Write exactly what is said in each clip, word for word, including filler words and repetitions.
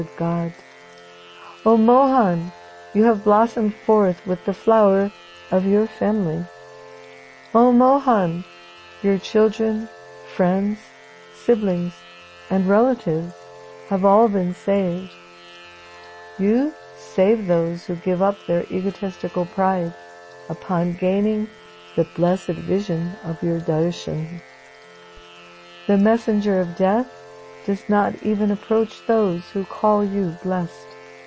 God. O Mohan, you have blossomed forth with the flower of your family. O Mohan, your children, friends, siblings, and relatives have all been saved. You save those who give up their egotistical pride upon gaining the blessed vision of your darshan. The messenger of death does not even approach those who call you blessed.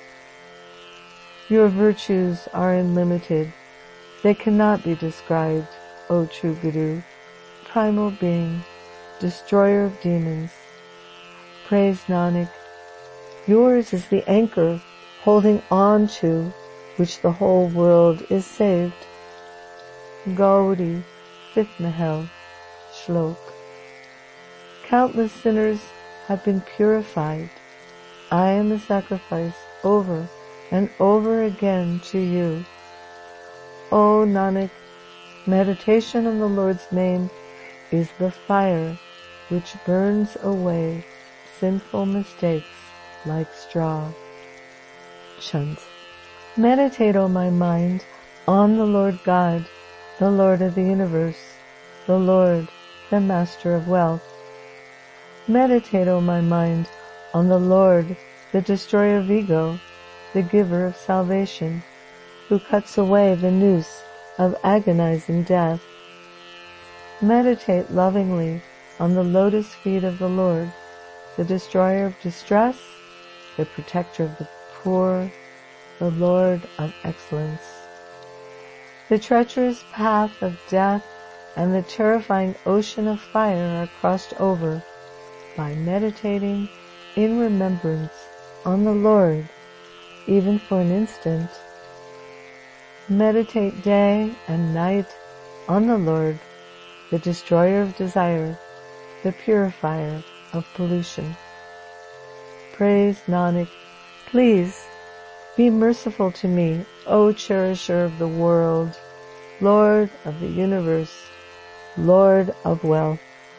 Your virtues are unlimited. They cannot be described, O true Guru, primal being, destroyer of demons. Praise Nanak. Yours is the anchor holding on to which the whole world is saved. Gauri, fifth Mahal, Shlok. Countless sinners have been purified. I am a sacrifice over and over again to you. O Nanak, meditation on the Lord's name is the fire which burns away sinful mistakes like straw. Chant. Meditate, O my mind, on the Lord God, the Lord of the universe, the Lord, the Master of wealth. Meditate, O my mind, on the Lord, the destroyer of ego, the giver of salvation, who cuts away the noose of agonizing death. Meditate lovingly on the lotus feet of the Lord, the destroyer of distress, the protector of the poor, the Lord of excellence. The treacherous path of death and the terrifying ocean of fire are crossed over by meditating in remembrance on the Lord, even for an instant. Meditate day and night on the Lord, the destroyer of desire, the purifier of pollution. Praise Nanak. Please be merciful to me, O cherisher of the world, Lord of the universe, Lord of wealth.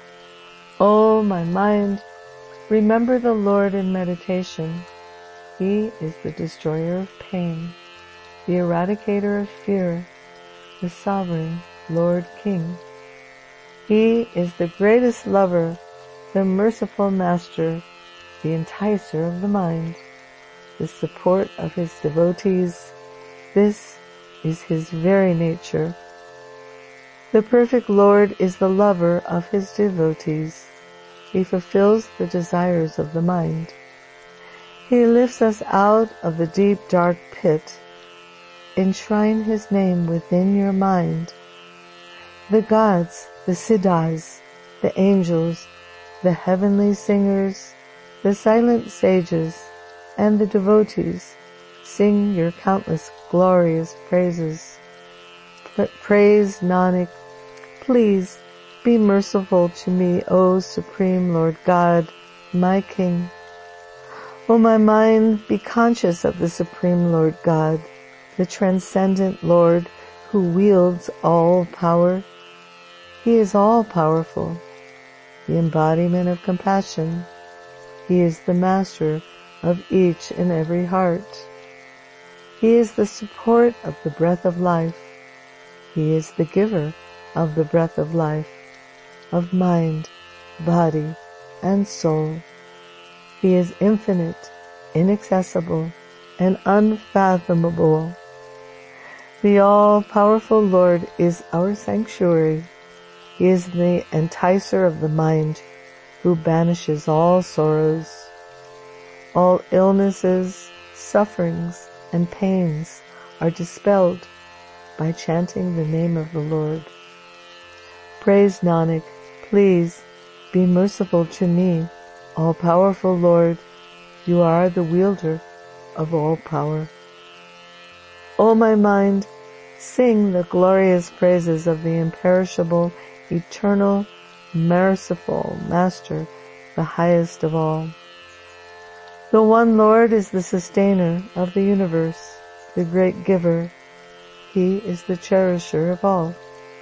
O my mind, remember the Lord in meditation. He is the destroyer of pain, the eradicator of fear, the sovereign Lord King. He is the greatest lover, the merciful master, the enticer of the mind, the support of his devotees. This is his very nature. The perfect Lord is the lover of his devotees. He fulfills the desires of the mind. He lifts us out of the deep dark pit. Enshrine his name within your mind. The gods, the siddhas, the angels, the heavenly singers, the silent sages, and the devotees sing your countless glorious praises. But praise Nanak, please be merciful to me, O Supreme Lord God, my King. O my mind, be conscious of the Supreme Lord God, the transcendent Lord who wields all power. He is all-powerful, the embodiment of compassion. He is the master of each and every heart. He is the support of the breath of life. He is the giver of the breath of life, of mind, body, and soul. He is infinite, inaccessible, and unfathomable. The all-powerful Lord is our sanctuary. He is the enticer of the mind, who banishes all sorrows. All illnesses, sufferings, and pains are dispelled by chanting the name of the Lord. Praise Nanak, please be merciful to me, all-powerful Lord. You are the wielder of all power. O my mind, sing the glorious praises of the imperishable, eternal, merciful Master, the highest of all. The one Lord is the sustainer of the universe, the great giver. He is the cherisher of all.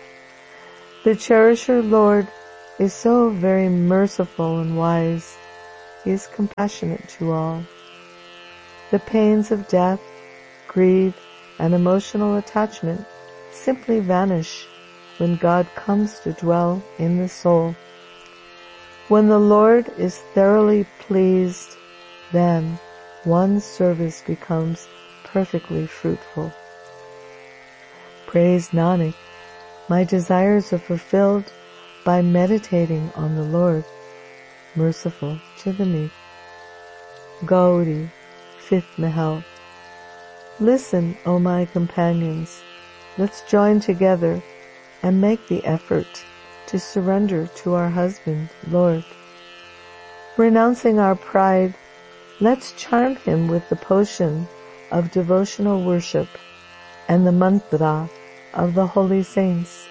The cherisher Lord is so very merciful and wise. He is compassionate to all. The pains of death, greed, and emotional attachment simply vanish when God comes to dwell in the soul. When the Lord is thoroughly pleased, then one's service becomes perfectly fruitful. Praise Nanak, my desires are fulfilled by meditating on the Lord, merciful to the meek. Gauri, fifth Mahal. Listen, O my companions, let's join together and make the effort to surrender to our husband, Lord. Renouncing our pride, let's charm him with the potion of devotional worship and the mantra of the holy saints.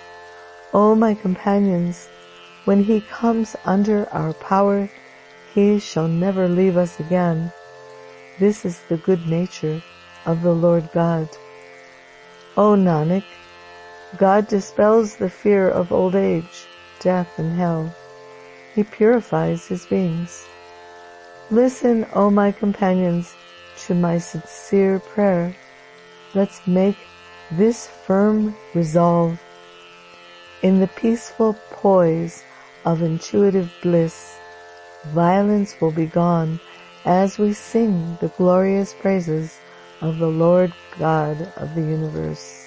O my companions, when he comes under our power, he shall never leave us again. This is the good nature of the Lord God. O Nanak, God dispels the fear of old age, death, and hell. He purifies his beings. Listen, O my companions, to my sincere prayer. Let's make this firm resolve. In the peaceful poise of intuitive bliss, violence will be gone as we sing the glorious praises of the Lord God of the universe.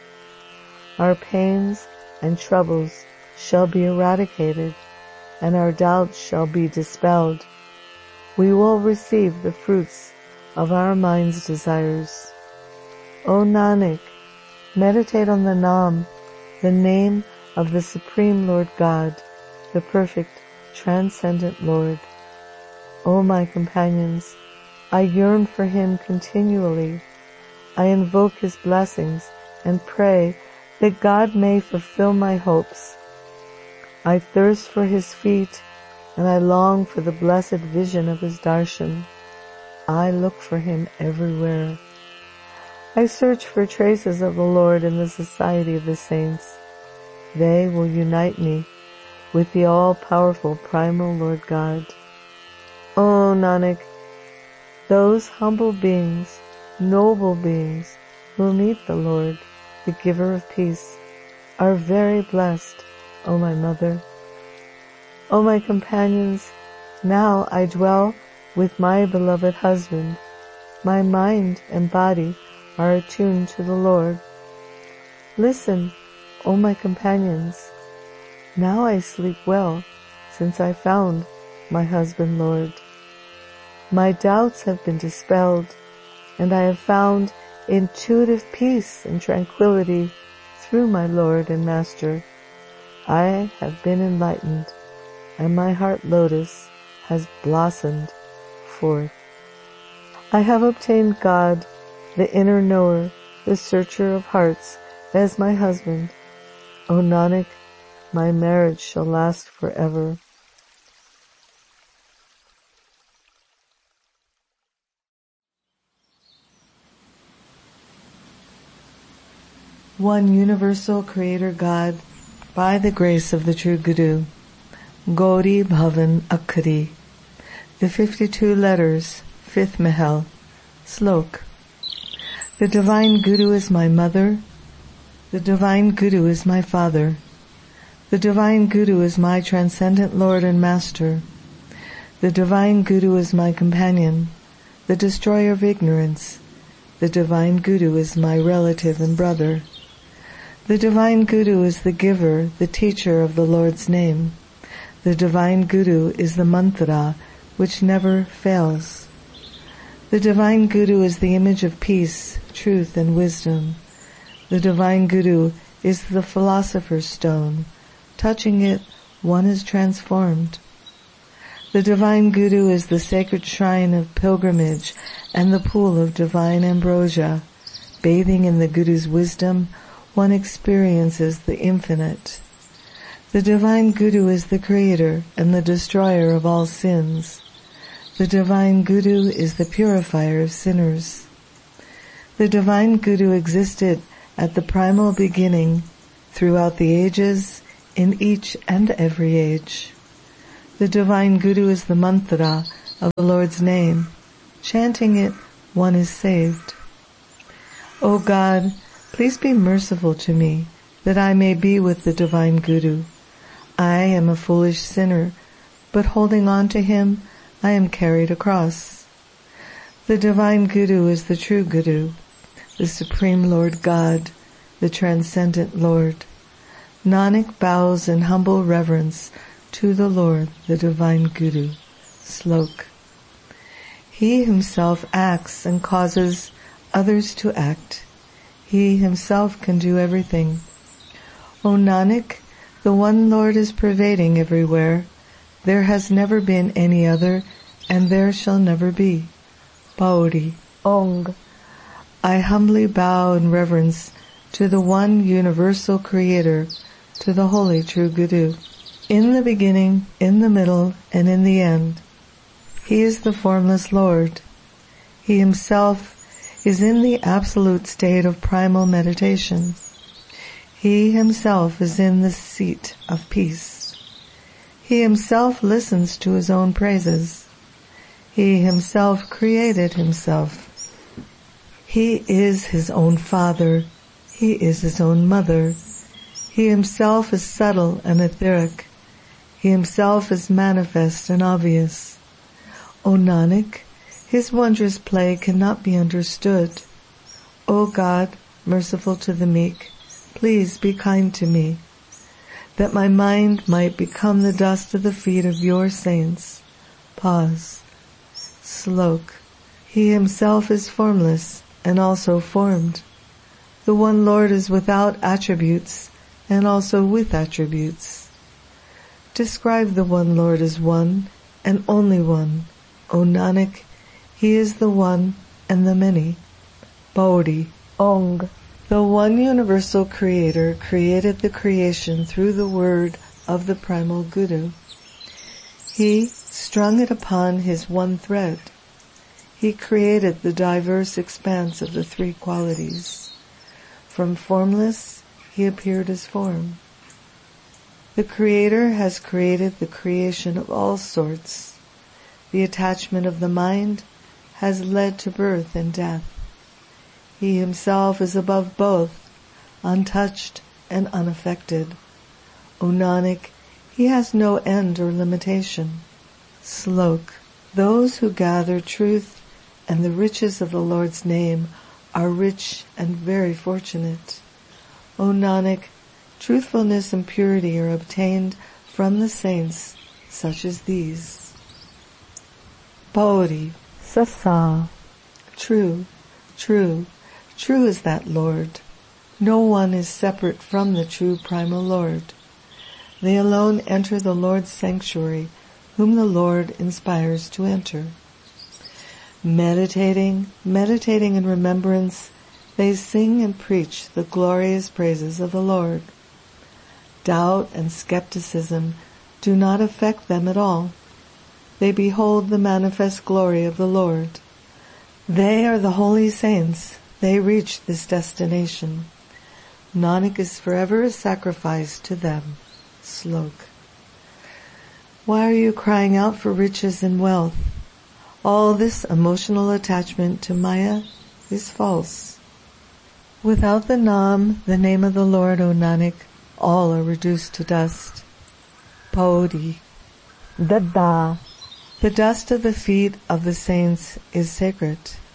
Our pains and troubles shall be eradicated, and our doubts shall be dispelled. We will receive the fruits of our mind's desires. O Nanak, meditate on the Nam, the name of the Supreme Lord God, the perfect, transcendent Lord. O my companions, I yearn for him continually. I invoke his blessings and pray that God may fulfill my hopes. I thirst for his feet, and I long for the blessed vision of his darshan. I look for him everywhere. I search for traces of the Lord in the society of the saints. They will unite me with the all-powerful primal Lord God. O Nanak, those humble beings, noble beings, who meet the Lord, the giver of peace, are very blessed, O my mother. O my companions, now I dwell with my beloved husband. My mind and body are attuned to the Lord. Listen, O my companions, now I sleep well, since I found my husband Lord. My doubts have been dispelled, and I have found intuitive peace and tranquility through my Lord and Master. I have been enlightened, and my heart lotus has blossomed forth. I have obtained God, the inner knower, the searcher of hearts, as my husband. O Nanak, my marriage shall last forever. One universal Creator God, by the grace of the true Guru, Gauri Bhavan Akhari, the fifty-two letters, fifth Mahal, Slok. The Divine Guru is my mother, the Divine Guru is my father, the Divine Guru is my transcendent Lord and Master, the Divine Guru is my companion, the destroyer of ignorance, the Divine Guru is my relative and brother. The Divine Guru is the giver, the teacher of the Lord's name. The Divine Guru is the mantra which never fails. The Divine Guru is the image of peace, truth, and wisdom. The Divine Guru is the philosopher's stone. Touching it, one is transformed. The Divine Guru is the sacred shrine of pilgrimage and the pool of divine ambrosia. Bathing in the Guru's wisdom, one experiences the infinite. The Divine Guru is the creator and the destroyer of all sins. The Divine Guru is the purifier of sinners. The Divine Guru existed at the primal beginning, throughout the ages, in each and every age. The Divine Guru is the mantra of the Lord's name. Chanting it, one is saved. O God, please be merciful to me, that I may be with the Divine Guru. I am a foolish sinner, but holding on to him, I am carried across. The Divine Guru is the true Guru, the Supreme Lord God, the Transcendent Lord. Nanak bows in humble reverence to the Lord, the Divine Guru. Slok. He himself acts and causes others to act. He himself can do everything. O Nanak, the one Lord is pervading everywhere. There has never been any other, and there shall never be. Pauri. Ong. I humbly bow in reverence to the one universal Creator, to the Holy True Guru. In the beginning, in the middle, and in the end, he is the formless Lord. He himself is in the absolute state of primal meditation. He himself is in the seat of peace. He himself listens to his own praises. He himself created himself. He is his own father. He is his own mother. He himself is subtle and etheric. He himself is manifest and obvious. O Nanak, his wondrous play cannot be understood. O God, merciful to the meek, please be kind to me, that my mind might become the dust of the feet of your saints. Pause. Slok. He himself is formless and also formed. The one Lord is without attributes and also with attributes. Describe the one Lord as one and only one. O Nanak, he is the one and the many. Pauri. Ong. The one universal Creator created the creation through the word of the primal Guru. He strung it upon his one thread. He created the diverse expanse of the three qualities. From formless, he appeared as form. The Creator has created the creation of all sorts. The attachment of the mind has led to birth and death. He himself is above both, untouched and unaffected. O Nanak, he has no end or limitation. Slok. Those who gather truth and the riches of the Lord's name are rich and very fortunate. O Nanak, truthfulness and purity are obtained from the saints such as these. Pauri. Sasa. True, true, true is that Lord. No one is separate from the true primal Lord. They alone enter the Lord's sanctuary, whom the Lord inspires to enter. Meditating, meditating in remembrance, they sing and preach the glorious praises of the Lord. Doubt and skepticism do not affect them at all. They behold the manifest glory of the Lord. They are the holy saints. They reach this destination. Nanak is forever a sacrifice to them. Slok. Why are you crying out for riches and wealth? All this emotional attachment to Maya is false. Without the Nam, the name of the Lord, O Nanak, all are reduced to dust. Pauri. Dada. The dust of the feet of the saints is sacred.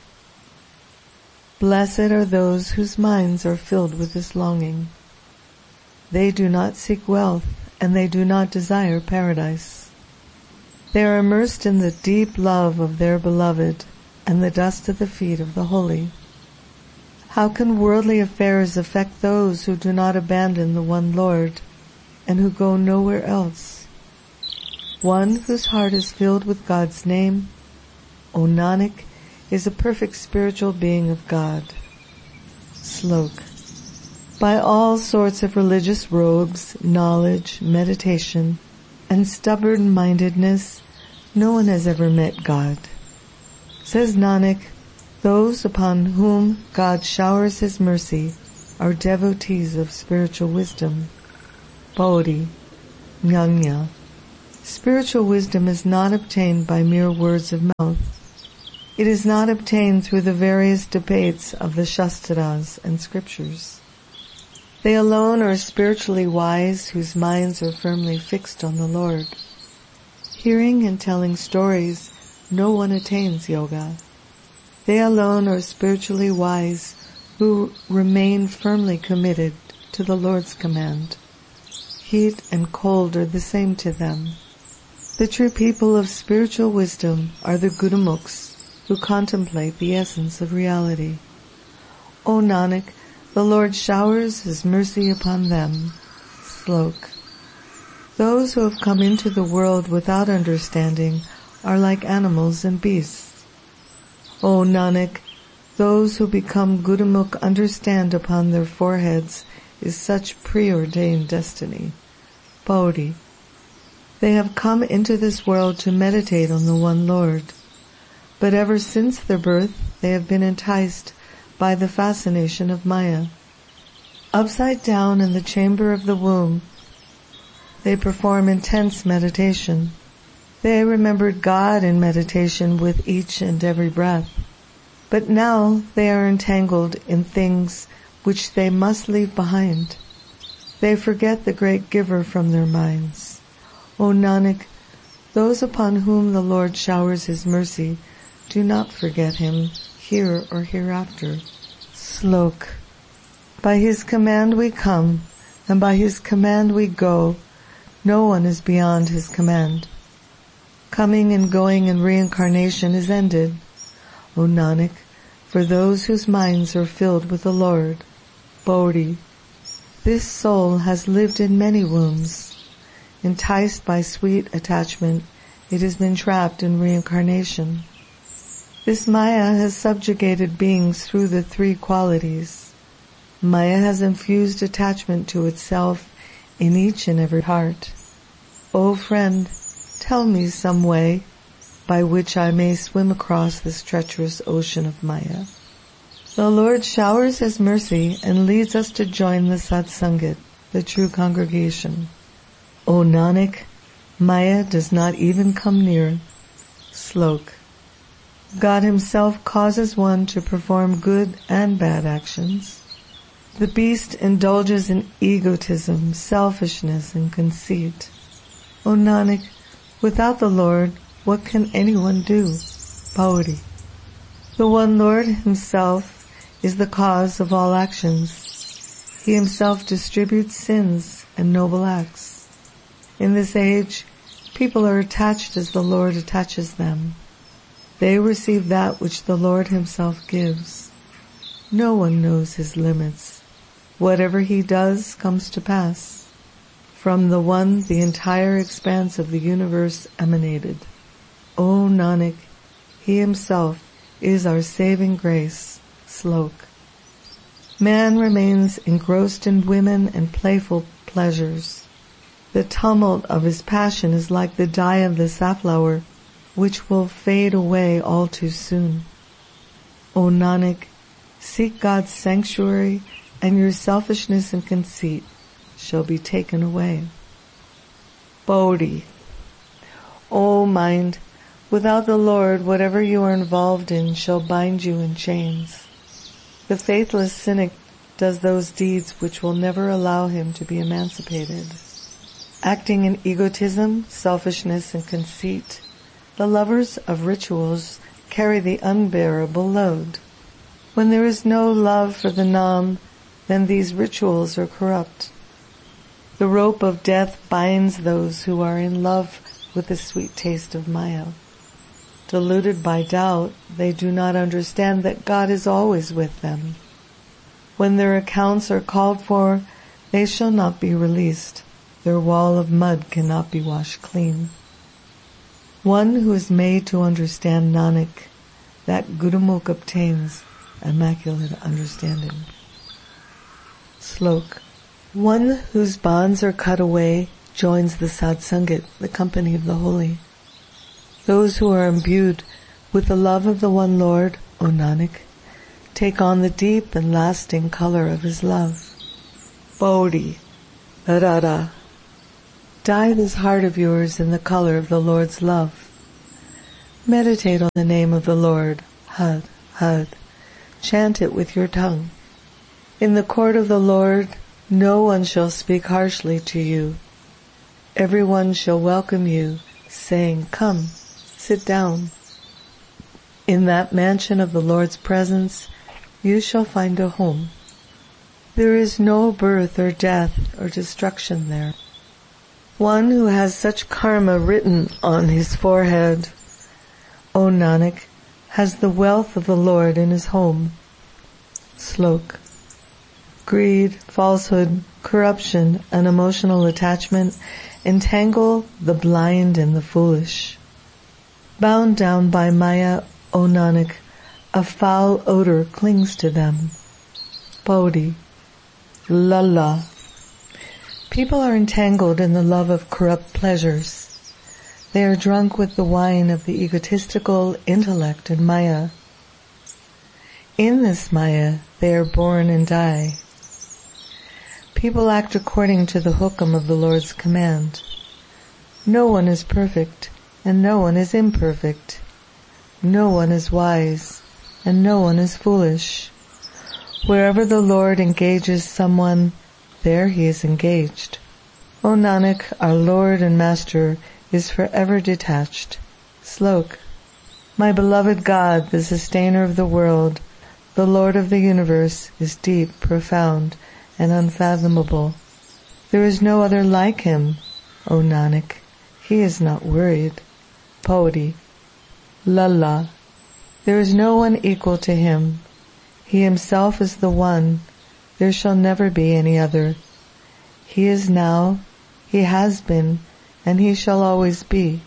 Blessed are those whose minds are filled with this longing. They do not seek wealth, and they do not desire paradise. They are immersed in the deep love of their beloved and the dust of the feet of the holy. How can worldly affairs affect those who do not abandon the one Lord and who go nowhere else? One whose heart is filled with God's name, O Nanak, is a perfect spiritual being of God. Slok. By all sorts of religious robes, knowledge, meditation, and stubborn-mindedness, no one has ever met God. Says Nanak, those upon whom God showers his mercy are devotees of spiritual wisdom. Pauri. Jnana. Spiritual wisdom is not obtained by mere words of mouth. It is not obtained through the various debates of the Shastras and scriptures. They alone are spiritually wise whose minds are firmly fixed on the Lord. Hearing and telling stories, no one attains yoga. They alone are spiritually wise who remain firmly committed to the Lord's command. Heat and cold are the same to them. The true people of spiritual wisdom are the Gurumukhs who contemplate the essence of reality. O Nanak, the Lord showers His mercy upon them. Slok. Those who have come into the world without understanding are like animals and beasts. O Nanak, those who become Gurumukh understand upon their foreheads is such preordained destiny. Pauri. They have come into this world to meditate on the one Lord. But ever since their birth, they have been enticed by the fascination of Maya. Upside down in the chamber of the womb, they perform intense meditation. They remembered God in meditation with each and every breath. But now they are entangled in things which they must leave behind. They forget the great giver from their minds. O Nanak, those upon whom the Lord showers His mercy do not forget Him here or hereafter. Slok. By His command we come, and by His command we go. No one is beyond His command. Coming and going in reincarnation is ended. O Nanak, for those whose minds are filled with the Lord. Bodhi. This soul has lived in many wombs. Enticed by sweet attachment, it has been trapped in reincarnation. This Maya has subjugated beings through the three qualities. Maya has infused attachment to itself in each and every heart. O friend, tell me some way by which I may swim across this treacherous ocean of Maya. The Lord showers His mercy and leads us to join the Satsangat, the true congregation. O Nanak, Maya does not even come near. Slok. God Himself causes one to perform good and bad actions. The beast indulges in egotism, selfishness, and conceit. O Nanak, without the Lord, what can anyone do? Pauri. The one Lord Himself is the cause of all actions. He Himself distributes sins and noble acts. In this age, people are attached as the Lord attaches them. They receive that which the Lord Himself gives. No one knows His limits. Whatever He does comes to pass. From the One, the entire expanse of the universe emanated. O Nanak, He Himself is our saving grace. Slok. Man remains engrossed in women and playful pleasures. The tumult of his passion is like the dye of the safflower, which will fade away all too soon. O Nanak, seek God's sanctuary, and your selfishness and conceit shall be taken away. Bodhi. O mind, without the Lord, whatever you are involved in shall bind you in chains. The faithless cynic does those deeds which will never allow him to be emancipated. Acting in egotism, selfishness, and conceit, the lovers of rituals carry the unbearable load. When there is no love for the Nam, then these rituals are corrupt. The rope of death binds those who are in love with the sweet taste of Maya. Deluded by doubt, they do not understand that God is always with them. When their accounts are called for, they shall not be released. Their wall of mud cannot be washed clean. One who is made to understand Nanak, that Gurumukh obtains immaculate understanding. Slok. One whose bonds are cut away joins the Satsangat, the company of the holy. Those who are imbued with the love of the one Lord, O Nanak, take on the deep and lasting color of His love. Bodhi. Rara. Dye this heart of yours in the color of the Lord's love. Meditate on the name of the Lord, Had, Had. Chant it with your tongue. In the court of the Lord, no one shall speak harshly to you. Everyone shall welcome you, saying, "Come, sit down." In that mansion of the Lord's presence, you shall find a home. There is no birth or death or destruction there. One who has such karma written on his forehead, O Nanak, has the wealth of the Lord in his home. Slok. Greed, falsehood, corruption, and emotional attachment entangle the blind and the foolish. Bound down by Maya, O Nanak, a foul odor clings to them. Pauri. Lalla. People are entangled in the love of corrupt pleasures. They are drunk with the wine of the egotistical intellect and Maya. In this Maya, they are born and die. People act according to the hukum of the Lord's command. No one is perfect, and no one is imperfect. No one is wise, and no one is foolish. Wherever the Lord engages someone, there he is engaged. O Nanak, our Lord and Master, is forever detached. Slok. My beloved God, the sustainer of the world, the Lord of the universe, is deep, profound, and unfathomable. There is no other like him, O Nanak. He is not worried. Pauri. Lalla. There is no one equal to him. He himself is the one. There shall never be any other. He is now, he has been, and he shall always be.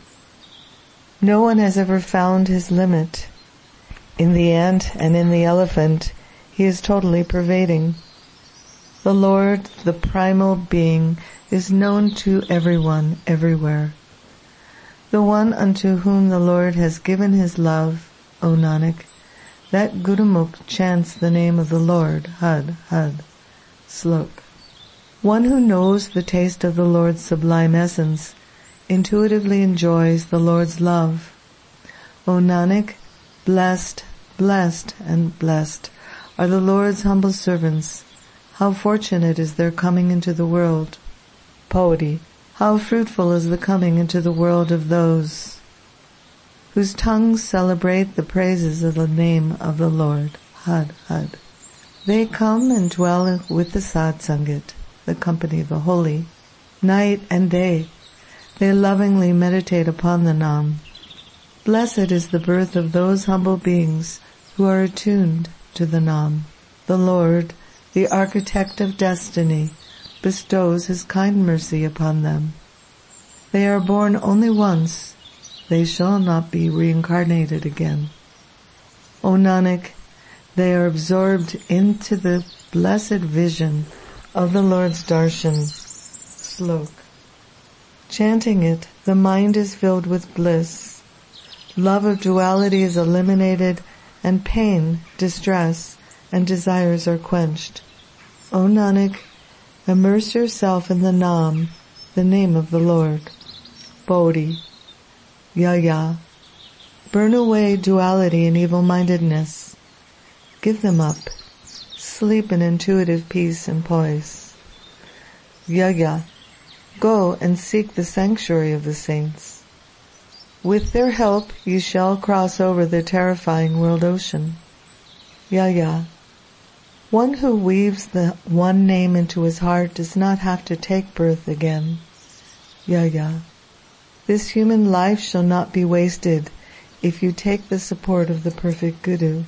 No one has ever found his limit. In the ant and in the elephant, he is totally pervading. The Lord, the primal being, is known to everyone, everywhere. The one unto whom the Lord has given his love, O Nanak, that Gurumukh chants the name of the Lord, Had, Had. Slok. One who knows the taste of the Lord's sublime essence intuitively enjoys the Lord's love. O Nanak, blessed, blessed, and blessed are the Lord's humble servants. How fortunate is their coming into the world. Pauri. How fruitful is the coming into the world of those whose tongues celebrate the praises of the name of the Lord. Had, Had. They come and dwell with the Sad Sangat, the company of the holy. Night and day, they lovingly meditate upon the Nam. Blessed is the birth of those humble beings who are attuned to the Nam. The Lord, the architect of destiny, bestows his kind mercy upon them. They are born only once. They shall not be reincarnated again. O Nanak, they are absorbed into the blessed vision of the Lord's darshan. Slok. Chanting it, the mind is filled with bliss. Love of duality is eliminated, and pain, distress, and desires are quenched. O Nanak, immerse yourself in the Nam, the name of the Lord. Pauri. Yaya. Burn away duality and evil-mindedness. Give them up. Sleep in intuitive peace and poise. Yaya. Go and seek the sanctuary of the saints. With their help you shall cross over the terrifying world ocean. Yaya. One who weaves the one name into his heart does not have to take birth again. Yaya. This human life shall not be wasted if you take the support of the perfect Guru.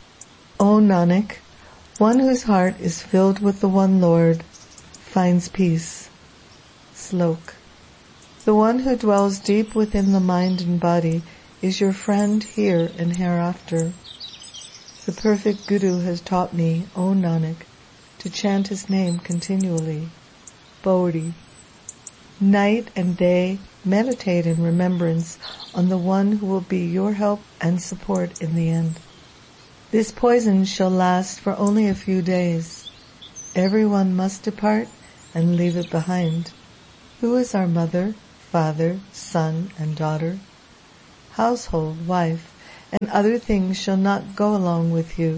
O Nanak, one whose heart is filled with the one Lord finds peace. Slok. The one who dwells deep within the mind and body is your friend here and hereafter. The perfect Guru has taught me, O Nanak, to chant his name continually. Pauri. Night and day meditate in remembrance on the one who will be your help and support in the end. This poison shall last for only a few days. Everyone must depart and leave it behind. Who is our mother, father, son, and daughter? household, wife, and other things shall not go along with you.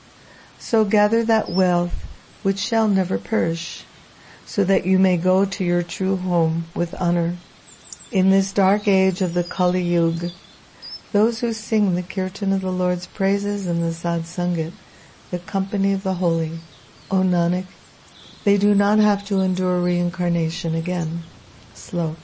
So gather that wealth which shall never perish, so that you may go to your true home with honor. In this dark age of the Kali Yuga, those who sing the kirtan of the Lord's praises and the Sad Sangat, the company of the holy, O Nanak, they do not have to endure reincarnation again. Slok.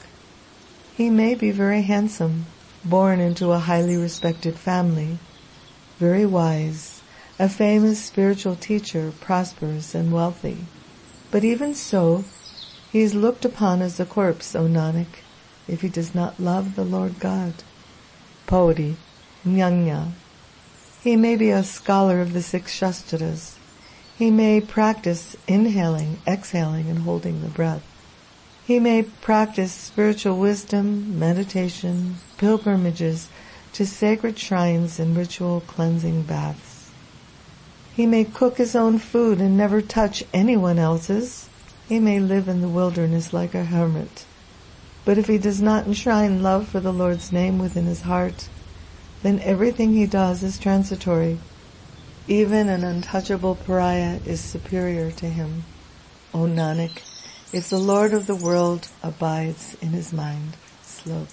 He may be very handsome, born into a highly respected family, very wise, a famous spiritual teacher, prosperous and wealthy. But even so, he is looked upon as a corpse, O Nanak, if he does not love the Lord God. Pauri, Jnana. He may be a scholar of the six Shastras. He may practice inhaling, exhaling, and holding the breath. He may practice spiritual wisdom, meditation, pilgrimages to sacred shrines and ritual cleansing baths. He may cook his own food and never touch anyone else's. He may live in the wilderness like a hermit. But if he does not enshrine love for the Lord's name within his heart, then everything he does is transitory. Even an untouchable pariah is superior to him. O Nanak, if the Lord of the world abides in his mind. Slok.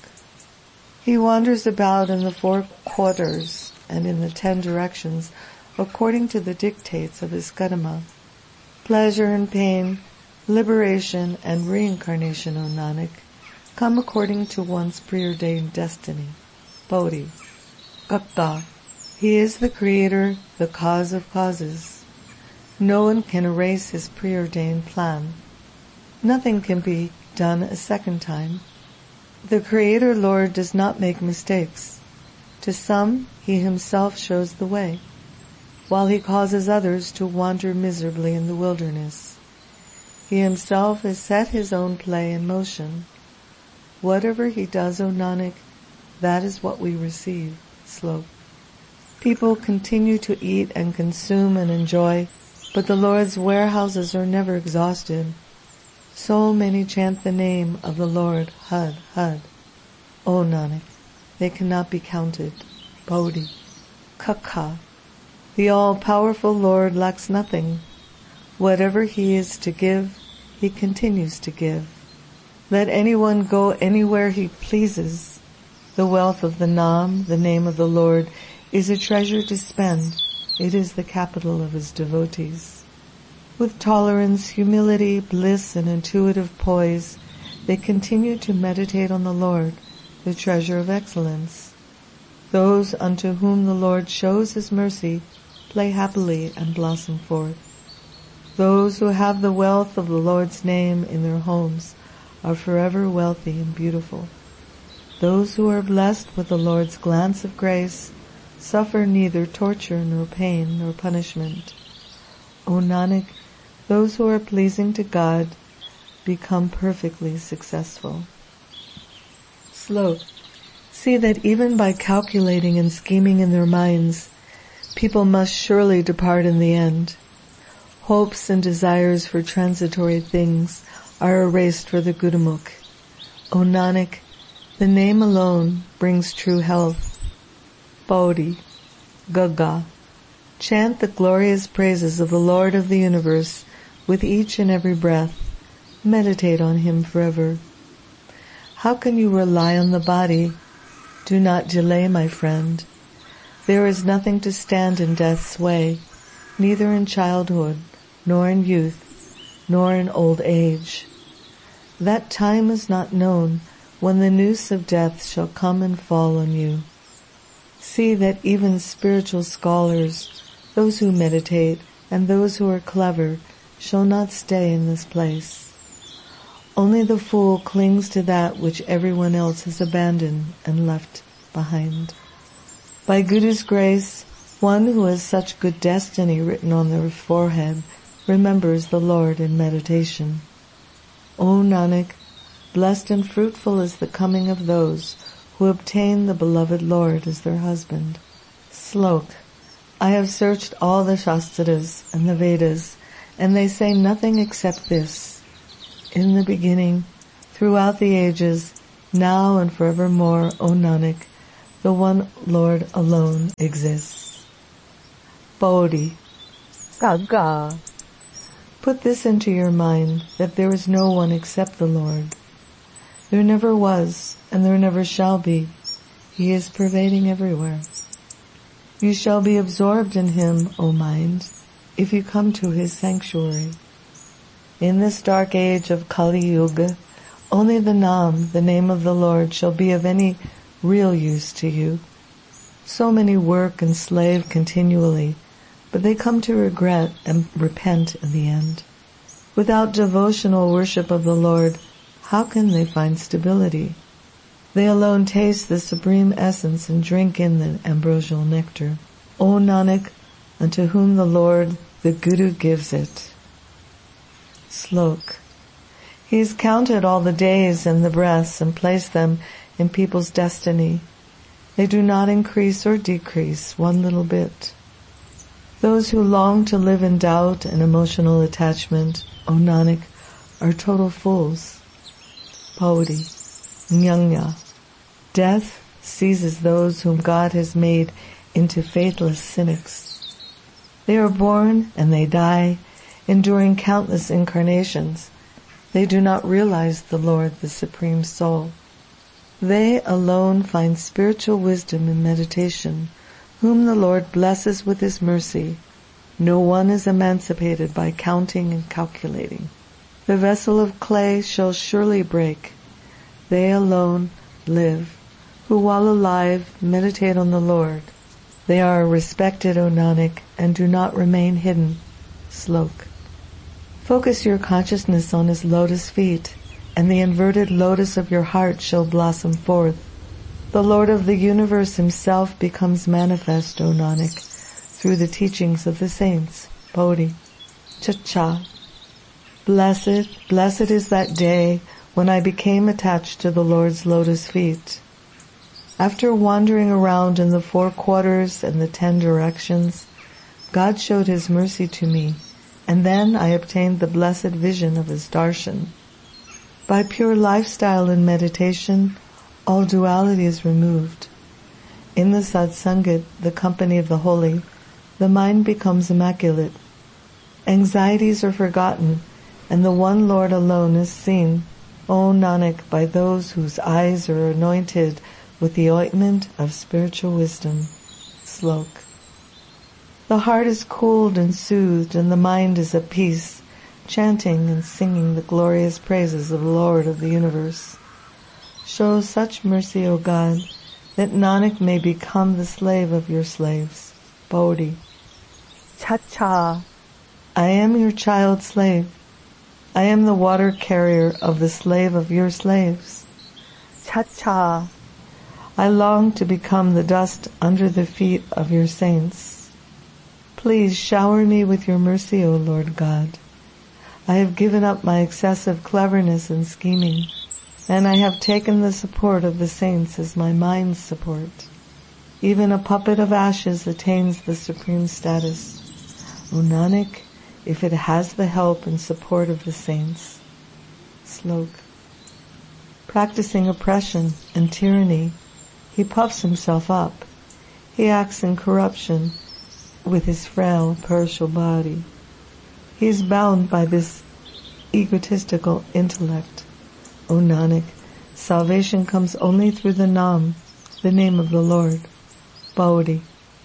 He wanders about in the four quarters and in the ten directions according to the dictates of his karma. Pleasure and pain, liberation and reincarnation, O Nanak, come according to one's preordained destiny. Bodhi. Kakta. He is the creator, the cause of causes. No one can erase his preordained plan. Nothing can be done a second time. The Creator Lord does not make mistakes. To some, he himself shows the way, while he causes others to wander miserably in the wilderness. He himself has set his own play in motion. Whatever he does, O Nanak, that is what we receive. Slok. People continue to eat and consume and enjoy, but the Lord's warehouses are never exhausted. So many chant the name of the Lord, Had, Had. O Nanak, they cannot be counted. Bodhi. Kakha. The all-powerful Lord lacks nothing. Whatever he is to give, he continues to give. Let anyone go anywhere he pleases. The wealth of the Nam, the name of the Lord, is a treasure to spend. It is the capital of his devotees. With tolerance, humility, bliss, and intuitive poise, they continue to meditate on the Lord, the treasure of excellence. Those unto whom the Lord shows his mercy play happily and blossom forth. Those who have the wealth of the Lord's name in their homes are forever wealthy and beautiful. Those who are blessed with the Lord's glance of grace suffer neither torture nor pain nor punishment. O Nanak, those who are pleasing to God become perfectly successful. Slok. See that even by calculating and scheming in their minds, people must surely depart in the end. Hopes and desires for transitory things are erased for the Gurumukh. O Nanak, the name alone brings true health. Bodhi. Gaga. Chant the glorious praises of the Lord of the universe with each and every breath. Meditate on him forever. How can you rely on the body? Do not delay, my friend. There is nothing to stand in death's way, neither in childhood, nor in youth, nor in old age. That time is not known when the noose of death shall come and fall on you. See that even spiritual scholars, those who meditate, and those who are clever, shall not stay in this place. Only the fool clings to that which everyone else has abandoned and left behind. By Guru's grace, one who has such good destiny written on their forehead remembers the Lord in meditation. O Nanak, blessed and fruitful is the coming of those who obtain the beloved Lord as their husband. Slok. I have searched all the Shastras and the Vedas, and they say nothing except this. In the beginning, throughout the ages, now and forevermore, O Nanak, The one Lord alone exists. Bodhi. Gaga. Put this into your mind, that there is no one except the Lord. There never was, and there never shall be. He is pervading everywhere. You shall be absorbed in him, O mind, if you come to his sanctuary. In this dark age of Kali Yuga, only the Nam, the name of the Lord, shall be of any real use to you. So many work and slave continually, but they come to regret and repent in the end. Without devotional worship of the Lord, how can they find stability? They alone taste the supreme essence and drink in the ambrosial nectar. O Nanak, unto whom the Lord, the Guru, gives it. Slok. He has counted all the days and the breaths and placed them in people's destiny. They do not increase or decrease one little bit. Those who long to live in doubt and emotional attachment, O Nanak, are total fools. Bodhi. Nyanya. Death seizes those whom God has made into faithless cynics. They are born and they die, enduring countless incarnations. They do not realize the Lord, the Supreme Soul. They alone find spiritual wisdom in meditation, whom the Lord blesses with his mercy. No one is emancipated by counting and calculating. The vessel of clay shall surely break. They alone live, who while alive meditate on the Lord. They are respected, O Nanak, and do not remain hidden. Slok. Focus your consciousness on his lotus feet, and the inverted lotus of your heart shall blossom forth. The Lord of the universe himself becomes manifest, O Nanak, through the teachings of the saints. Bodhi. Cha-cha. Blessed, blessed is that day when I became attached to the Lord's lotus feet. After wandering around in the four quarters and the ten directions, God showed his mercy to me, and then I obtained the blessed vision of his darshan. By pure lifestyle and meditation, all duality is removed. In the satsangat, the company of the holy, the mind becomes immaculate. Anxieties are forgotten, and the one Lord alone is seen, O Nanak, by those whose eyes are anointed with the ointment of spiritual wisdom. Slok. The heart is cooled and soothed, and the mind is at peace, chanting and singing the glorious praises of the Lord of the universe. Show such mercy, O God, that Nanak may become the slave of your slaves. Bodhi. Cha-cha. I am your child slave. I am the water carrier of the slave of your slaves. Cha-cha. I long to become the dust under the feet of your saints. Please shower me with your mercy, O Lord God. I have given up my excessive cleverness and scheming, and I have taken the support of the saints as my mind's support. Even a puppet of ashes attains the supreme status. O Nanak, if it has the help and support of the saints. Slok. Practicing oppression and tyranny, he puffs himself up. He acts in corruption with his frail, perishable body. He is bound by this egotistical intellect. O Nanak, salvation comes only through the Nam, the name of the Lord. Bodhi.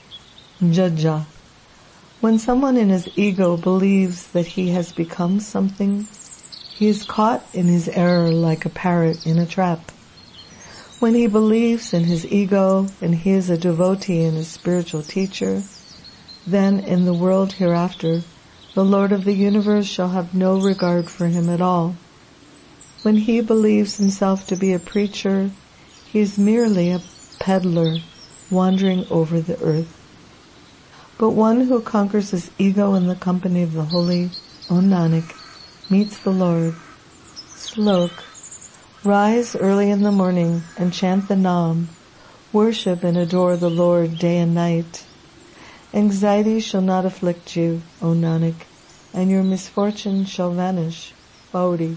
Jaja. When someone in his ego believes that he has become something, he is caught in his error like a parrot in a trap. When he believes in his ego and he is a devotee and a spiritual teacher, then in the world hereafter, the Lord of the universe shall have no regard for him at all. When he believes himself to be a preacher, he is merely a peddler wandering over the earth. But one who conquers his ego in the company of the holy, O Nanak, meets the Lord. Slok. Rise early in the morning and chant the Nam. Worship and adore the Lord day and night. Anxiety shall not afflict you, O Nanak, and your misfortune shall vanish. Bodhi.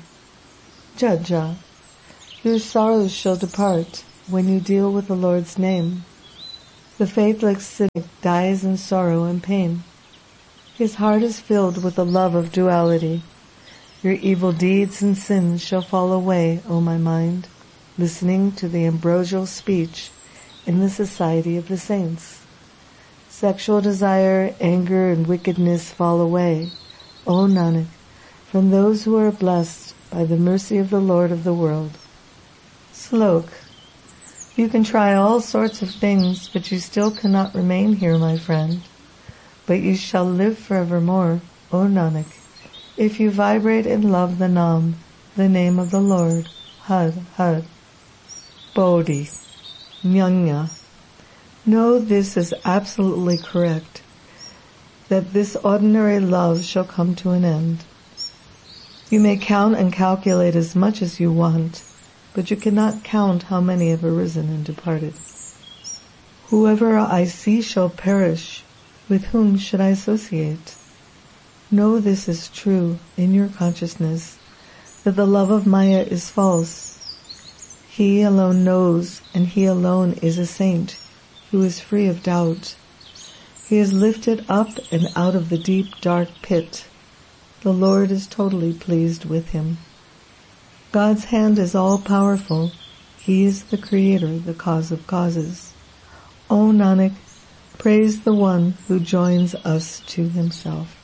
Jaja. Your sorrows shall depart when you deal with the Lord's name. The faithless cynic dies in sorrow and pain. His heart is filled with the love of duality. Your evil deeds and sins shall fall away, O my mind, listening to the ambrosial speech in the society of the saints. Sexual desire, anger, and wickedness fall away, O Nanak, from those who are blessed by the mercy of the Lord of the world. Slok. You can try all sorts of things, but you still cannot remain here, my friend. But you shall live forevermore, O Nanak, if you vibrate and love the Nam, the name of the Lord, Har Har. Bodhi. Nyanya. Know this is absolutely correct, that this ordinary love shall come to an end. You may count and calculate as much as you want, but you cannot count how many have arisen and departed. Whoever I see shall perish. With whom should I associate? Know this is true in your consciousness, that the love of Maya is false. He alone knows, and he alone is a saint, who is free of doubt. He is lifted up and out of the deep dark pit. The Lord is totally pleased with him. God's hand is all-powerful. He is the creator, the cause of causes. O Nanak, praise the one who joins us to himself.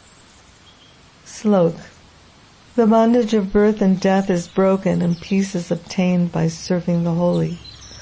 Slok. The bondage of birth and death is broken and peace is obtained by serving the holy.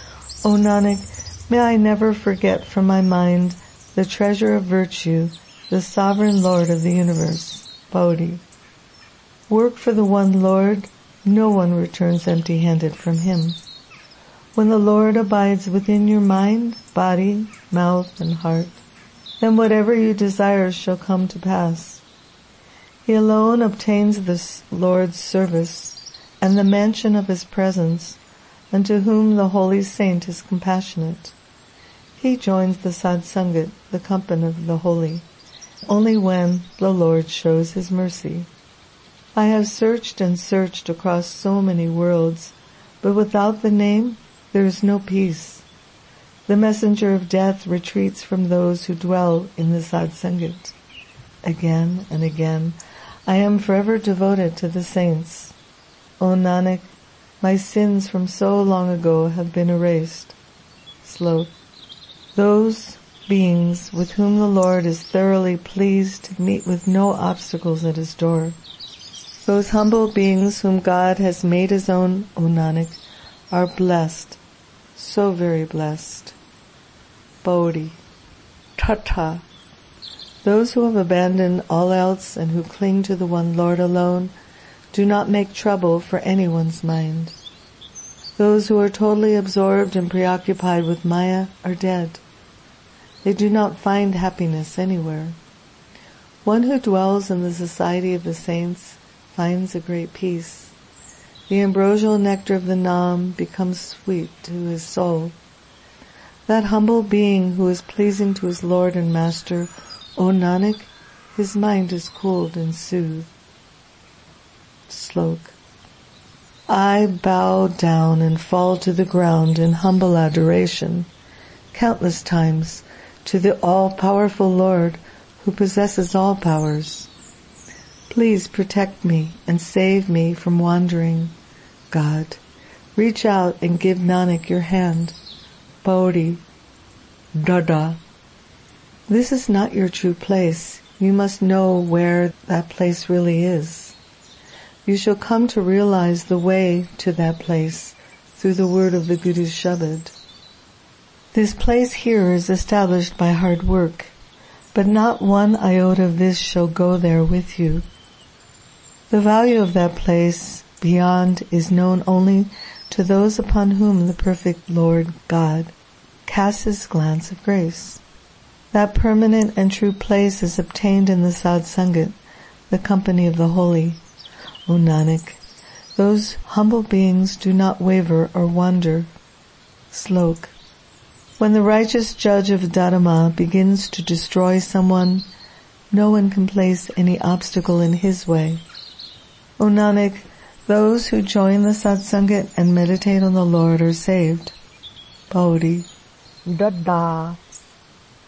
O Nanak, may I never forget from my mind the treasure of virtue, the sovereign Lord of the universe, Bodhi. Work for the one Lord. No one returns empty-handed from him. When the Lord abides within your mind, body, mouth, and heart, then whatever you desire shall come to pass. He alone obtains the Lord's service and the mansion of his presence, unto whom the holy saint is compassionate. He joins the Sadsangat, the company of the holy, only when the Lord shows his mercy. I have searched and searched across so many worlds, but without the name, there is no peace. The messenger of death retreats from those who dwell in the Sadsangat. Again and again, I am forever devoted to the saints. O Nanak, my sins from so long ago have been erased. Slok. Those beings with whom the Lord is thoroughly pleased meet with no obstacles at his door. Those humble beings whom God has made his own, O Nanak, are blessed, so very blessed. Bodhi. Tata. Those who have abandoned all else and who cling to the one Lord alone do not make trouble for anyone's mind. Those who are totally absorbed and preoccupied with Maya are dead. They do not find happiness anywhere. One who dwells in the society of the saints finds a great peace. The ambrosial nectar of the Nam becomes sweet to his soul. That humble being who is pleasing to his Lord and Master, O Nanak, his mind is cooled and soothed. Slok. I bow down and fall to the ground in humble adoration, countless times, to the all-powerful Lord who possesses all powers. Please protect me and save me from wandering. God, reach out and give Nanak your hand. Bodhi. Dada. This is not your true place. You must know where that place really is. You shall come to realize the way to that place through the word of the Guru's Shabad. This place here is established by hard work, but not one iota of this shall go there with you. The value of that place beyond is known only to those upon whom the perfect Lord God casts his glance of grace. That permanent and true place is obtained in the Sadsangat, the company of the holy. O Nanak, those humble beings do not waver or wander. Slok. When the righteous judge of Dharma begins to destroy someone, no one can place any obstacle in his way. O Nanak, those who join the Satsangat and meditate on the Lord are saved. Bodhi. Dada.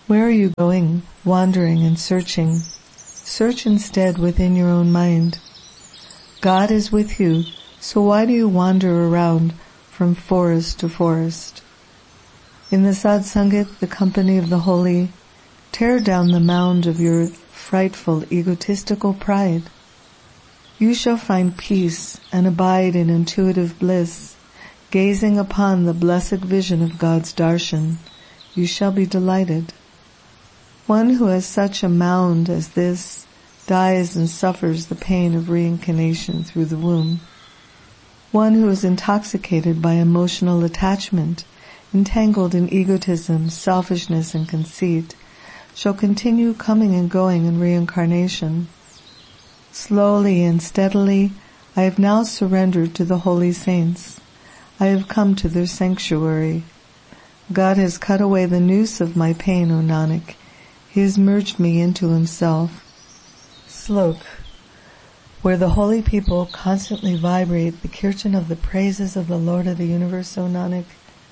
Where are you going, wandering and searching? Search instead within your own mind. God is with you, so why do you wander around from forest to forest? In the Satsangit, the company of the holy, tear down the mound of your frightful egotistical pride. You shall find peace and abide in intuitive bliss, gazing upon the blessed vision of God's darshan. You shall be delighted. One who has such a mound as this dies and suffers the pain of reincarnation through the womb. One who is intoxicated by emotional attachment, entangled in egotism, selfishness, and conceit, shall continue coming and going in reincarnation. Slowly and steadily, I have now surrendered to the holy saints. I have come to their sanctuary. God has cut away the noose of my pain, O Nanak. He has merged me into himself. Slok. Where the holy people constantly vibrate the kirtan of the praises of the Lord of the universe, O Nanak,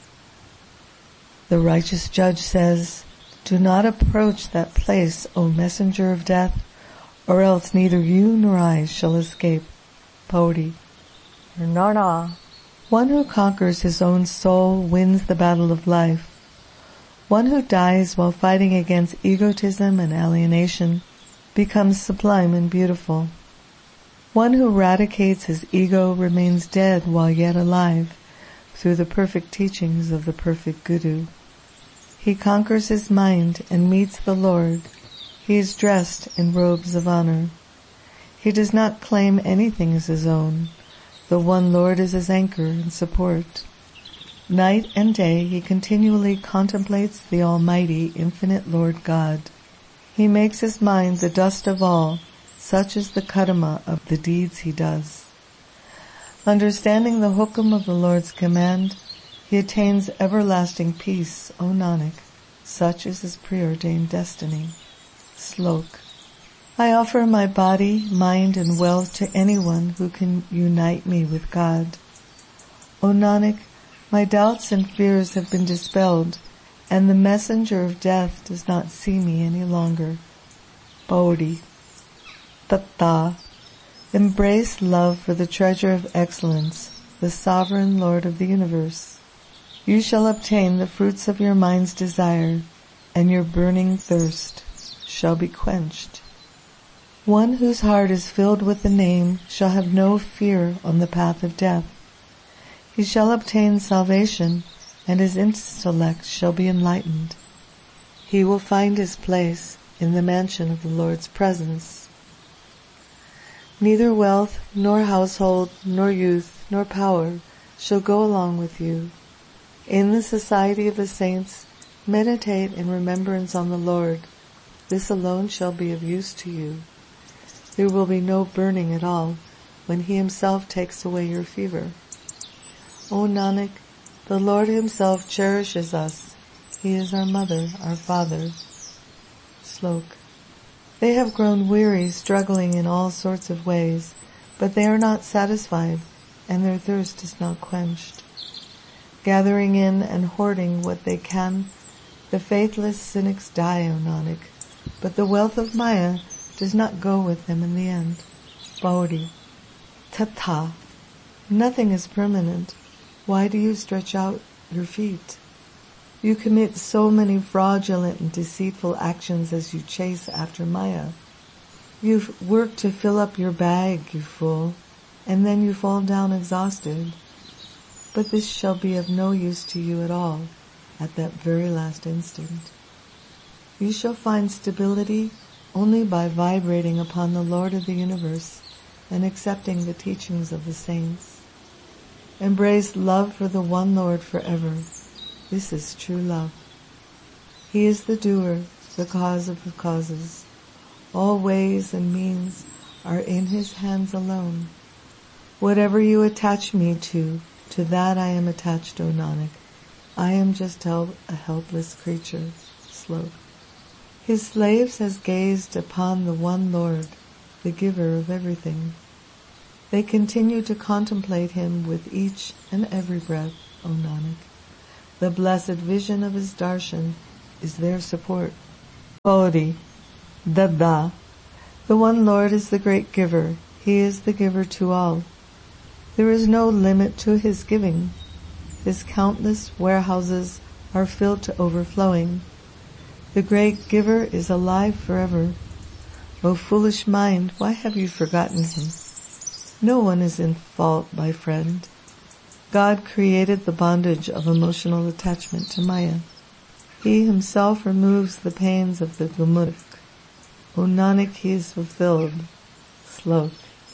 the righteous judge says, do not approach that place, O messenger of death, or else neither you nor I shall escape. Pauri. Narna. One who conquers his own soul wins the battle of life. One who dies while fighting against egotism and alienation becomes sublime and beautiful. One who eradicates his ego remains dead while yet alive through the perfect teachings of the perfect Guru. He conquers his mind and meets the Lord. He is dressed in robes of honor. He does not claim anything as his own. The one Lord is his anchor and support. Night and day he continually contemplates the Almighty, infinite Lord God. He makes his mind the dust of all, such is the karma of the deeds he does. Understanding the hukum of the Lord's command, he attains everlasting peace, O Nanak. Such is his preordained destiny. Slok. I offer my body, mind, and wealth to anyone who can unite me with God. O Nanak, my doubts and fears have been dispelled, and the messenger of death does not see me any longer. Bodhi. Tatta. Embrace love for the treasure of excellence, the sovereign Lord of the universe. You shall obtain the fruits of your mind's desire, and your burning thirst shall be quenched. One whose heart is filled with the name shall have no fear on the path of death. He shall obtain salvation, and his intellect shall be enlightened. He will find his place in the mansion of the Lord's presence. Neither wealth, nor household, nor youth, nor power shall go along with you. In the society of the saints, meditate in remembrance on the Lord. This alone shall be of use to you. There will be no burning at all when he himself takes away your fever. O Nanak, the Lord himself cherishes us. He is our mother, our father. Slok. They have grown weary struggling in all sorts of ways, but they are not satisfied, and their thirst is not quenched. Gathering in and hoarding what they can, the faithless cynics die, O Nanak, but the wealth of Maya does not go with them in the end. Bodhi. Tata. Nothing is permanent. Why do you stretch out your feet? You commit so many fraudulent and deceitful actions as you chase after Maya. You work to fill up your bag, you fool, and then you fall down exhausted. But this shall be of no use to you at all at that very last instant. You shall find stability only by vibrating upon the Lord of the universe and accepting the teachings of the saints. Embrace love for the one Lord forever. This is true love. He is the doer, the cause of the causes. All ways and means are in his hands alone. Whatever you attach me to, to that I am attached, O Nanak. I am just a helpless creature. Slok. His slaves has gazed upon the one Lord, the giver of everything. They continue to contemplate him with each and every breath, O Nanak. The blessed vision of his darshan is their support. Bodhi, Dada. The one Lord is the great giver. He is the giver to all. There is no limit to his giving. His countless warehouses are filled to overflowing. The great giver is alive forever. O foolish mind, why have you forgotten him? No one is in fault, my friend. God created the bondage of emotional attachment to Maya. He himself removes the pains of the Gurmukh. O Nanak, he is fulfilled. Slok.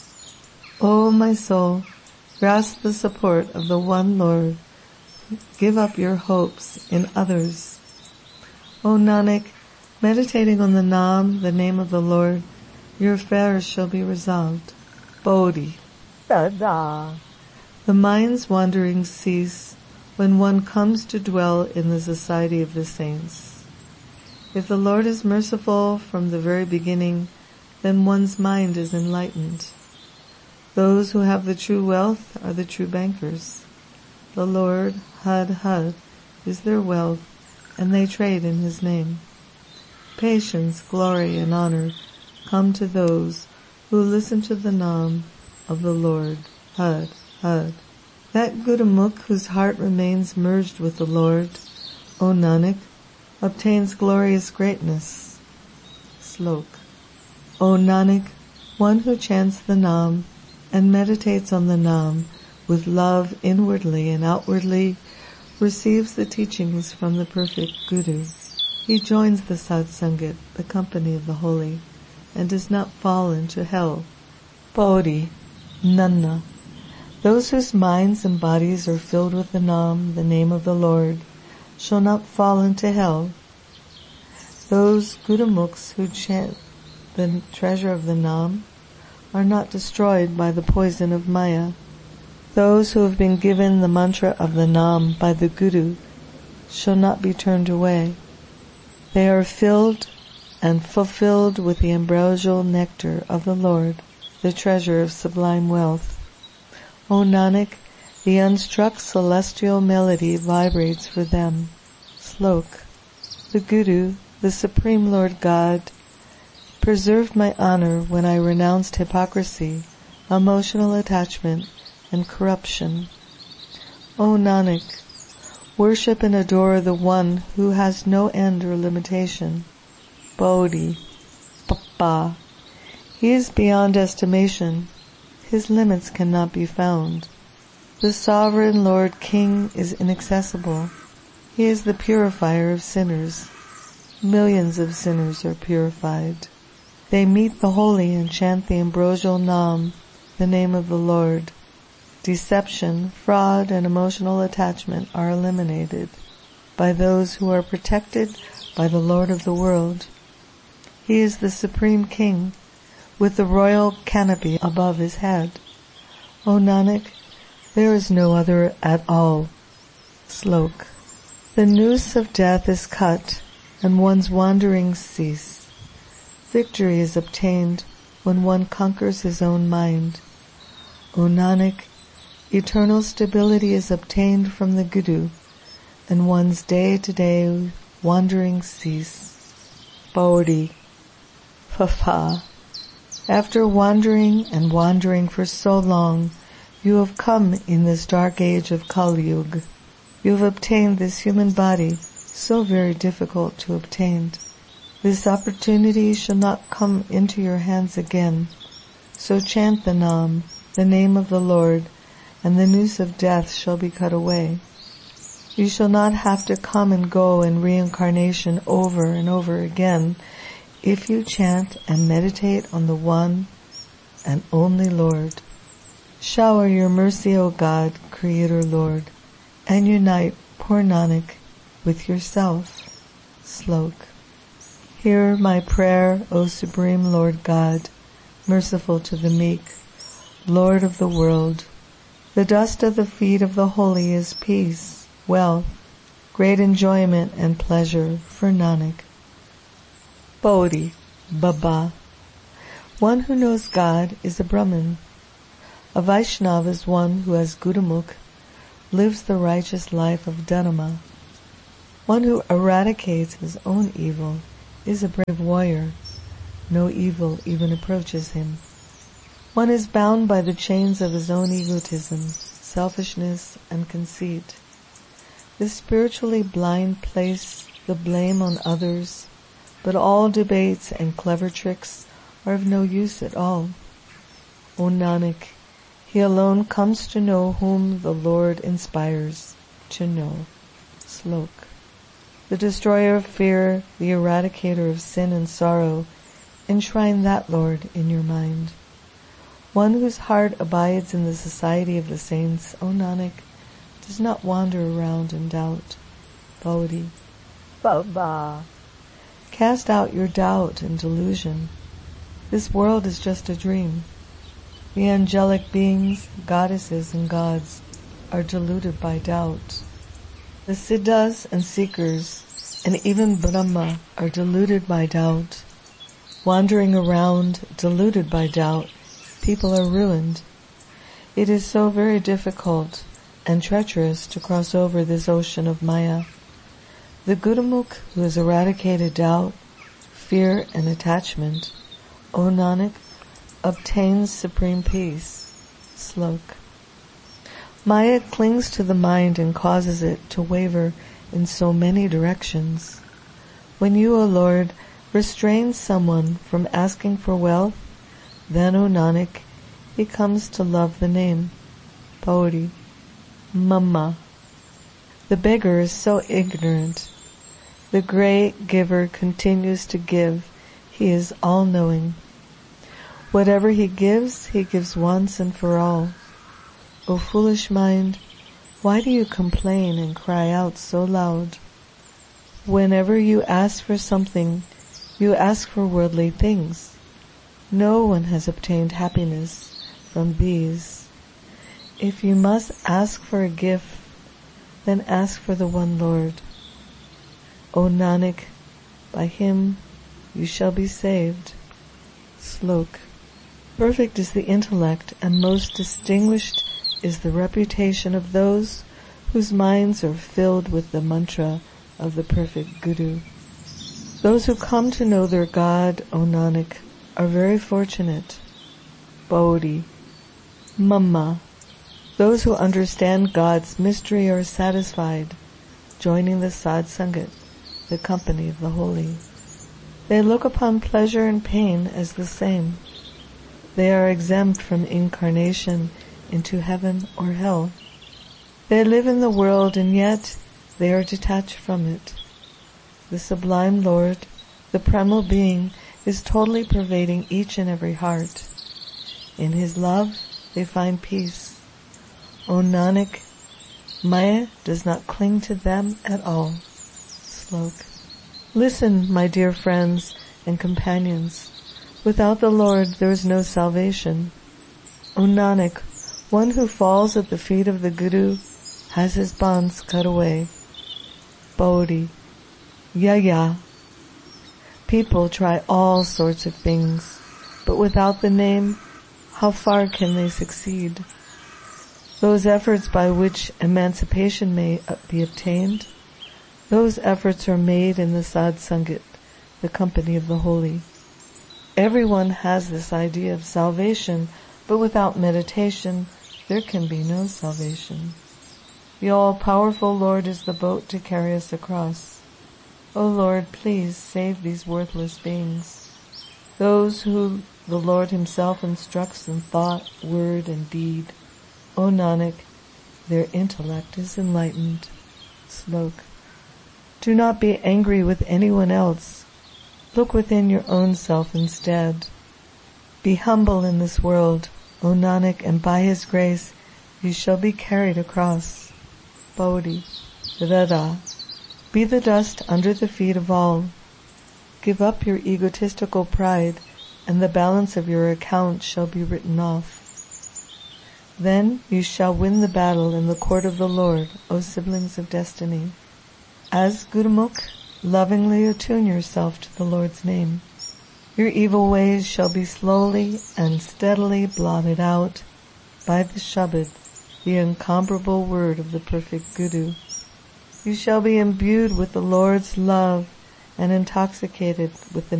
O my soul, grasp the support of the one Lord. Give up your hopes in others. O Nanak, meditating on the Nam, the name of the Lord, your affairs shall be resolved. Bodhi. Dada. The mind's wanderings cease when one comes to dwell in the society of the saints. If the Lord is merciful from the very beginning, then one's mind is enlightened. Those who have the true wealth are the true bankers. The Lord, Had Had, is their wealth, and they trade in his name. Patience, glory, and honor come to those who listen to the Nam of the Lord, Had Had. That Gurmukh whose heart remains merged with the Lord, O Nanak, obtains glorious greatness. Slok. O Nanak, one who chants the Nam and meditates on the Nam with love inwardly and outwardly receives the teachings from the perfect Guru. He joins the Satsangat, the company of the holy, and does not fall into hell. Bodhi, Nanna. Those whose minds and bodies are filled with the Nam, the name of the Lord, shall not fall into hell. Those Gurumukhs who chant the treasure of the Nam are not destroyed by the poison of Maya. Those who have been given the mantra of the Nam by the Guru shall not be turned away. They are filled and fulfilled with the ambrosial nectar of the Lord, the treasure of sublime wealth. O Nanak, the unstruck celestial melody vibrates for them. Slok. The Guru, the Supreme Lord God, preserved my honor when I renounced hypocrisy, emotional attachment, and corruption. O Nanak, worship and adore the one who has no end or limitation. Bodhi, Papa. He is beyond estimation. His limits cannot be found. The sovereign Lord King is inaccessible. He is the purifier of sinners. Millions of sinners are purified. They meet the holy and chant the ambrosial Nam, the name of the Lord. Deception, fraud, and emotional attachment are eliminated by those who are protected by the Lord of the world. He is the Supreme King, with the royal canopy above his head. O Nanak, there is no other at all. Slok. The noose of death is cut, and one's wanderings cease. Victory is obtained when one conquers his own mind. O Nanak, eternal stability is obtained from the Guru, and one's day-to-day wanderings cease. Bodhi, Papa. After wandering and wandering for so long, you have come in this dark age of Kali Yuga. You have obtained this human body, so very difficult to obtain. This opportunity shall not come into your hands again. So chant the Nam, the name of the Lord, and the noose of death shall be cut away. You shall not have to come and go in reincarnation over and over again if you chant and meditate on the one and only Lord. Shower your mercy, O God, Creator Lord, and unite poor Nanak with yourself. Slok. Hear my prayer, O Supreme Lord God, merciful to the meek, Lord of the world. The dust of the feet of the holy is peace, wealth, great enjoyment and pleasure for Nanak. Bodhi, Baba. One who knows God is a Brahmin. A Vaishnava is one who has Gurumukh, lives the righteous life of Dharma. One who eradicates his own evil is a brave warrior. No evil even approaches him. One is bound by the chains of his own egotism, selfishness, and conceit. The spiritually blind place the blame on others, but all debates and clever tricks are of no use at all. O Nanak, he alone comes to know whom the Lord inspires to know. Slok. The destroyer of fear, the eradicator of sin and sorrow, enshrine that Lord in your mind. One whose heart abides in the society of the saints, O Nanak, does not wander around in doubt. Bodhi. Baba. Cast out your doubt and delusion. This world is just a dream. The angelic beings, goddesses, and gods are deluded by doubt. The siddhas and seekers, and even Brahma, are deluded by doubt. Wandering around, deluded by doubt, people are ruined. It is so very difficult and treacherous to cross over this ocean of Maya. The Gurumukh who has eradicated doubt, fear, and attachment, O Nanak, obtains supreme peace. Slok. Maya clings to the mind and causes it to waver in so many directions. When you, O Lord, restrain someone from asking for wealth, then, O Nanak, he comes to love the name. Pauri. Mama. The beggar is so ignorant. The great giver continues to give. He is all-knowing. Whatever he gives, he gives once and for all. O foolish mind, why do you complain and cry out so loud? Whenever you ask for something, you ask for worldly things. No one has obtained happiness from these. If you must ask for a gift, then ask for the one Lord. O Nanak, by him you shall be saved. Slok. Perfect is the intellect, and most distinguished is the reputation of those whose minds are filled with the mantra of the perfect Guru. Those who come to know their God, O Nanak, are very fortunate. Bodhi. Mama. Those who understand God's mystery are satisfied, joining the Sadh Sangat, the company of the holy. They look upon pleasure and pain as the same. They are exempt from incarnation into heaven or hell. They live in the world and yet they are detached from it. The sublime Lord, the primal being, is totally pervading each and every heart. In his love they find peace. O Nanak, Maya does not cling to them at all. Slok. Listen, my dear friends and companions. Without the Lord there is no salvation. O Nanak, one who falls at the feet of the Guru has his bonds cut away. Bodhi. Yaya. People try all sorts of things, but without the name, how far can they succeed? Those efforts by which emancipation may be obtained, those efforts are made in the Sadh Sangat, the company of the holy. Everyone has this idea of salvation, but without meditation, there can be no salvation. The all-powerful Lord is the boat to carry us across. O Lord, please save these worthless beings, those who the Lord himself instructs in thought, word, and deed. O Nanak, their intellect is enlightened. Slok. Do not be angry with anyone else. Look within your own self instead. Be humble in this world, O Nanak, and by his grace you shall be carried across. Bodhi. Rada. Be the dust under the feet of all. Give up your egotistical pride, and the balance of your account shall be written off. Then you shall win the battle in the court of the Lord, O siblings of destiny. As Gurumukh, lovingly attune yourself to the Lord's name. Your evil ways shall be slowly and steadily blotted out by the Shabad, the incomparable word of the perfect Guru. You shall be imbued with the Lord's love and intoxicated with the